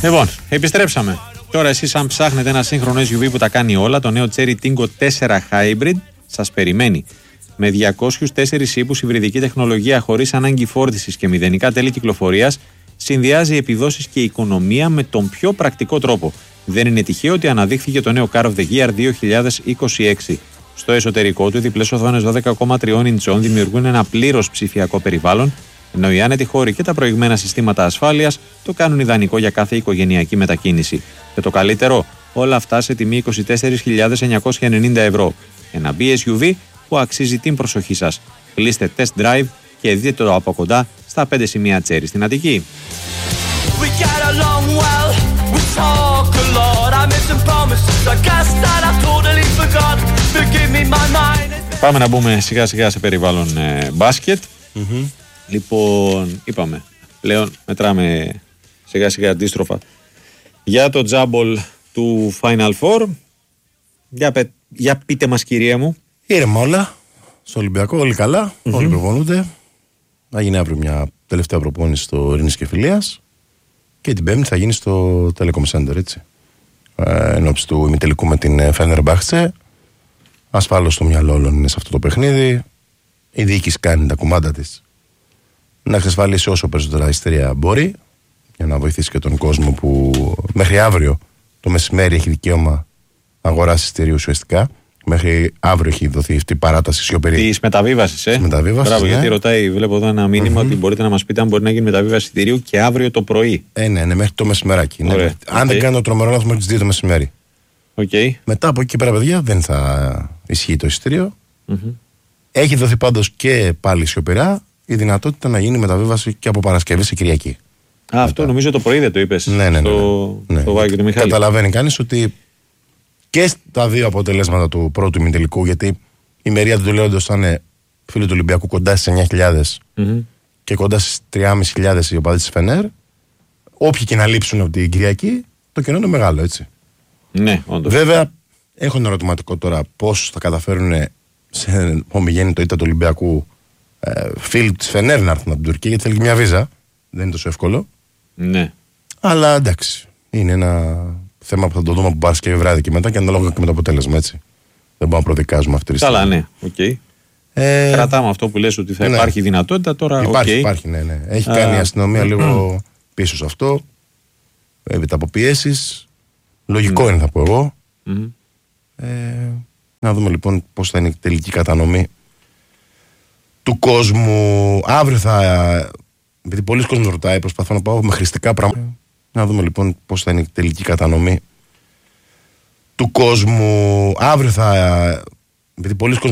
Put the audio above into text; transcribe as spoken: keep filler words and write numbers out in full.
Λοιπόν, επιστρέψαμε. Τώρα εσείς αν ψάχνετε ένα σύγχρονο ες γιου βι που τα κάνει όλα, το νέο Chery Tingo τέσσερα Hybrid σας περιμένει. Με διακόσιους τέσσερις ύπους υβριδική τεχνολογία χωρίς ανάγκη φόρτισης και μηδενικά τέλη κυκλοφορίας, συνδυάζει επιδόσεις και οικονομία με τον πιο πρακτικό τρόπο. Δεν είναι τυχαίο ότι αναδείχθηκε το νέο Car of the Year δύο χιλιάδες είκοσι έξι. Στο εσωτερικό του, οι διπλές οθόνες δώδεκα κόμμα τρία ιντσών δημιουργούν ένα πλήρως ψηφιακό περιβάλλον, ενώ οι άνετοι χώροι και τα προηγμένα συστήματα ασφάλειας το κάνουν ιδανικό για κάθε οικογενειακή μετακίνηση. Και το καλύτερο, όλα αυτά σε τιμή είκοσι τέσσερις χιλιάδες εννιακόσια ενενήντα ευρώ. Ένα μπι ες γιου βι που αξίζει την προσοχή σας. Κλείστε test drive και δείτε το από κοντά στα πέντε σημεία Chery στην Αττική. Πάμε να μπούμε σιγά σιγά σε περιβάλλον ε, μπάσκετ. Mm-hmm. Λοιπόν, είπαμε, πλέον μετράμε σιγά σιγά αντίστροφα για το τζάμπολ του Final Four. Για, πε, για πείτε μας, κυρία μου. Ήρεμα όλα, στο Ολυμπιακό όλοι καλά, mm-hmm. όλοι προπονούνται. Θα γίνει αύριο μια τελευταία προπόνηση στο Ειρήνης και Φιλίας και την Πέμπτη θα γίνει στο Telecom Center, έτσι. Ε, εν ώψη του ημιτελικού με την Fenerbahce. Ασφάλως το μυαλό όλων είναι σε αυτό το παιχνίδι. Η διοίκηση κάνει τα κουμάντα της να εξασφαλίσει όσο περισσότερα εισιτήρια μπορεί για να βοηθήσει και τον κόσμο που μέχρι αύριο το μεσημέρι έχει δικαίωμα να αγοράσει εισιτήριο ουσιαστικά. Μέχρι αύριο έχει δοθεί αυτή η παράταση σιωπηρή. Τη μεταβίβαση, ε. Μεταβίβαση. Μπράβο, ναι. Γιατί ρωτάει, βλέπω εδώ ένα μήνυμα mm-hmm. ότι μπορείτε να μας πείτε αν μπορεί να γίνει μεταβίβαση εισιτηρίου και αύριο το πρωί. Ε, ναι, ναι, μέχρι το μεσημεράκι. Ναι. Αν okay. δεν κάνω τρομερό λάθος, μέχρι τις δύο το μεσημέρι. Okay. Μετά από εκεί πέρα, παιδιά, δεν θα ισχύει το εισιτήριο. Mm-hmm. Έχει δοθεί πάντως και πάλι σιωπηρά η δυνατότητα να γίνει μεταβίβαση και από Παρασκευή σε Κυριακή. Α, μετά. Αυτό νομίζω το πρωί δεν το είπες. Ναι, ναι, ναι, στο, ναι. στο Βάγιο του Μιχάλη. Καταλαβαίνει κανείς ότι και στα δύο αποτελέσματα του πρώτου ημιτελικού, γιατί η μερία του Λέοντος θα είναι φίλοι του Ολυμπιακού κοντά στις εννιά χιλιάδες mm-hmm. και κοντά στις τρεις χιλιάδες πεντακόσιες οι οπαδοί της Φενέρ. Όποιοι και να λείψουν από την Κυριακή, το κενό είναι μεγάλο, έτσι. Ναι, όντως. Βέβαια, έχω ένα ερωτηματικό τώρα πώς θα καταφέρουν σε ομιγέννητο ήττα του Ολυμπιακού ε, φίλοι της Φενέρ να έρθουν από την Τουρκία, γιατί θέλει και μια βίζα. Δεν είναι τόσο εύκολο. Ναι. Αλλά εντάξει, είναι ένα θέμα που θα το δούμε από Παρασκευή βράδυ και μετά και ανάλογα και με το αποτέλεσμα, έτσι. Δεν μπορούμε να προδικάζουμε αυτή τη στιγμή. Καλά, ναι, οκ. Okay. Ε... Κρατάμε αυτό που λες ότι θα ναι. υπάρχει δυνατότητα τώρα. Υπάρχει, okay. υπάρχει, ναι, ναι. Έχει Α... κάνει η αστυνομία λίγο πίσω σε αυτό. Έβητα από πιέσεις. Λογικό mm. είναι, θα πω εγώ. Mm. Ε, να δούμε λοιπόν πώς θα είναι η τελική κατανομή του κόσμου. Αύριο θα. Επειδή πολλοί κόσμοι ρωτάει, προσπαθώ να πάω με χρηστικά πράγματα. Να δούμε λοιπόν πώς θα είναι η τελική κατανομή του κόσμου. Αύριο θα. Επειδή πολλοί κόσμοι